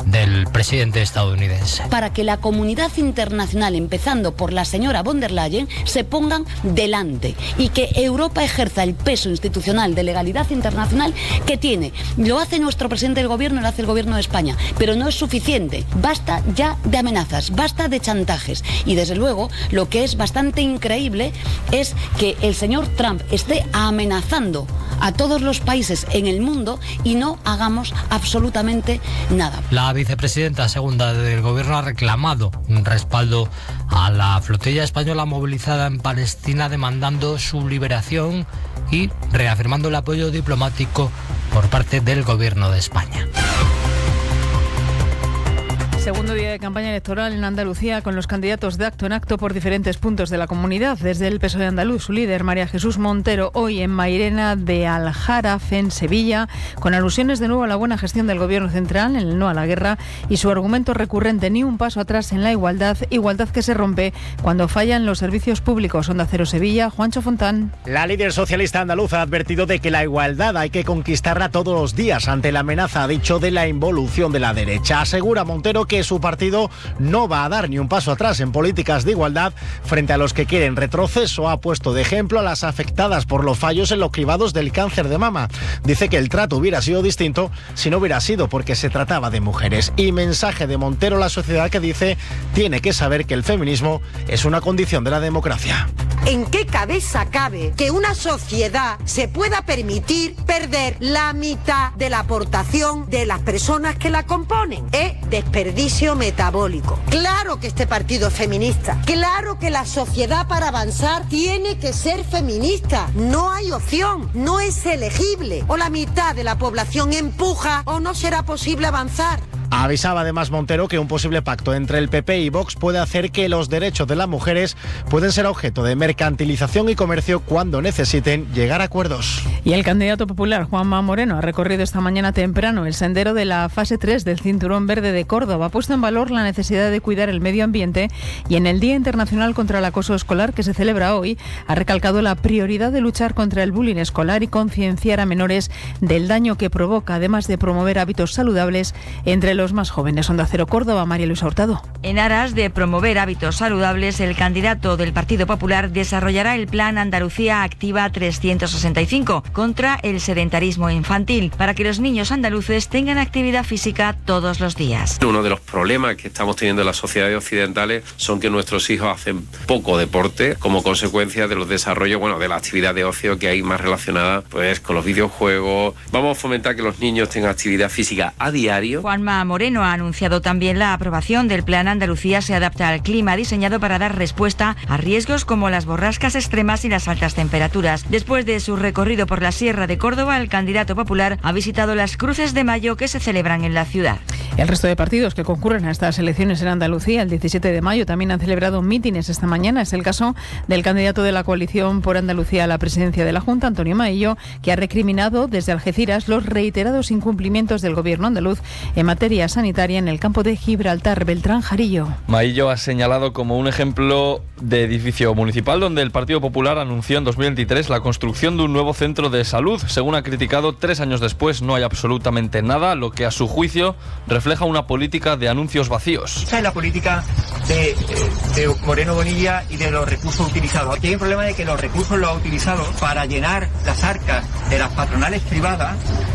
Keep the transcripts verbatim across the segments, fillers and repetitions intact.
del presidente estadounidense. Para que la comunidad internacional, empezando por la señora von der Leyen, se pongan delante y que Europa ejerza el peso institucional de legalidad internacional que tiene. Lo hace nuestro presidente del gobierno, lo hace el gobierno de España, pero no es suficiente. Basta ya de amenazas, basta de chantajes. Y desde luego, lo que es bastante increíble es que el señor Trump esté amenazando a todos los países en el mundo y no hagamos absolutamente nada. La vicepresidenta segunda del gobierno ha reclamado un respaldo a la flotilla española movilizada en Palestina, demandando su liberación y reafirmando el apoyo diplomático por parte del gobierno de España. Segundo día de campaña electoral en Andalucía, con los candidatos de acto en acto por diferentes puntos de la comunidad. Desde el P S O E andaluz, su líder, María Jesús Montero, hoy en Mairena de Aljaraf, en Sevilla, con alusiones de nuevo a la buena gestión del gobierno central, en el no a la guerra, y su argumento recurrente: ni un paso atrás en la igualdad, igualdad que se rompe cuando fallan los servicios públicos. Onda Cero Sevilla, Juancho Fontán. La líder socialista andaluza ha advertido de que la igualdad hay que conquistarla todos los días ante la amenaza, ha dicho, de la involución de la derecha. Asegura Montero que su partido no va a dar ni un paso atrás en políticas de igualdad frente a los que quieren retroceso. Ha puesto de ejemplo a las afectadas por los fallos en los cribados del cáncer de mama. Dice que el trato hubiera sido distinto si no hubiera sido porque se trataba de mujeres. Y mensaje de Montero a la sociedad, que dice tiene que saber que el feminismo es una condición de la democracia. ¿En qué cabeza cabe que una sociedad se pueda permitir perder la mitad de la aportación de las personas que la componen? Es desperdicio metabólico. Claro que este partido es feminista. Claro que la sociedad, para avanzar, tiene que ser feminista. No hay opción, no es elegible. O la mitad de la población empuja o no será posible avanzar. Avisaba además Montero que un posible pacto entre el P P y Vox puede hacer que los derechos de las mujeres pueden ser objeto de mercantilización y comercio cuando necesiten llegar a acuerdos. Y el candidato popular Juanma Moreno ha recorrido esta mañana temprano el sendero de la fase tres del Cinturón Verde de Córdoba. Ha puesto en valor la necesidad de cuidar el medio ambiente y en el Día Internacional contra el Acoso Escolar, que se celebra hoy, ha recalcado la prioridad de luchar contra el bullying escolar y concienciar a menores del daño que provoca, además de promover hábitos saludables entre los los más jóvenes. Onda Cero Córdoba, María Luisa Hurtado. En aras de promover hábitos saludables, el candidato del Partido Popular desarrollará el Plan Andalucía Activa trescientos sesenta y cinco contra el sedentarismo infantil, para que los niños andaluces tengan actividad física todos los días. Uno de los problemas que estamos teniendo en las sociedades occidentales son que nuestros hijos hacen poco deporte como consecuencia de los desarrollos, bueno, de la actividad de ocio que hay más relacionada pues con los videojuegos. Vamos a fomentar que los niños tengan actividad física a diario. Juanma Moreno ha anunciado también la aprobación del Plan Andalucía se adapta al clima, diseñado para dar respuesta a riesgos como las borrascas extremas y las altas temperaturas. Después de su recorrido por la Sierra de Córdoba, el candidato popular ha visitado las Cruces de Mayo que se celebran en la ciudad. El resto de partidos que concurren a estas elecciones en Andalucía el diecisiete de mayo también han celebrado mítines esta mañana. Es el caso del candidato de la coalición por Andalucía a la presidencia de la Junta, Antonio Maillo, que ha recriminado desde Algeciras los reiterados incumplimientos del gobierno andaluz en materia sanitaria en el campo de Gibraltar. Beltrán Jarillo. Maillo ha señalado como un ejemplo de edificio municipal donde el Partido Popular anunció en dos mil veintitrés la construcción de un nuevo centro de salud. Según ha criticado, tres años después no hay absolutamente nada, lo que a su juicio refleja una política de anuncios vacíos. Esa es la política de, de Moreno Bonilla y de los recursos utilizados. Aquí hay un problema de que los recursos los ha utilizado para llenar las arcas de las patronales privadas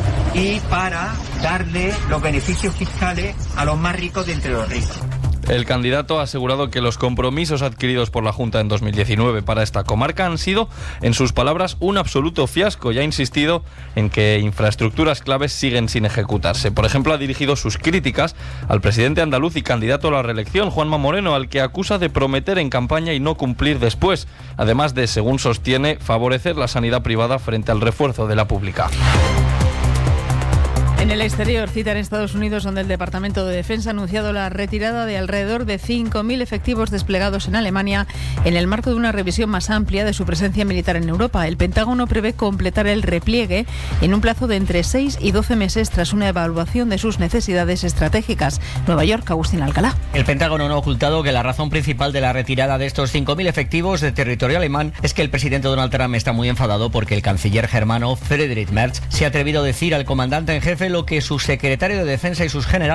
y para darle los beneficios fiscales a los más ricos de entre los ricos. El candidato ha asegurado que los compromisos adquiridos por la Junta en dos mil diecinueve para esta comarca han sido, en sus palabras, un absoluto fiasco y ha insistido en que infraestructuras claves siguen sin ejecutarse. Por ejemplo, ha dirigido sus críticas al presidente andaluz y candidato a la reelección, Juanma Moreno, al que acusa de prometer en campaña y no cumplir después, además de, según sostiene, favorecer la sanidad privada frente al refuerzo de la pública. En el exterior, cita en Estados Unidos, donde el Departamento de Defensa ha anunciado la retirada de alrededor de cinco mil efectivos desplegados en Alemania en el marco de una revisión más amplia de su presencia militar en Europa. El Pentágono prevé completar el repliegue en un plazo de entre seis y doce meses tras una evaluación de sus necesidades estratégicas. Nueva York, Agustín Alcalá. El Pentágono no ha ocultado que la razón principal de la retirada de estos cinco mil efectivos de territorio alemán es que el presidente Donald Trump está muy enfadado porque el canciller germano Friedrich Merz se ha atrevido a decir al comandante en jefe lo que su secretario de Defensa y sus generales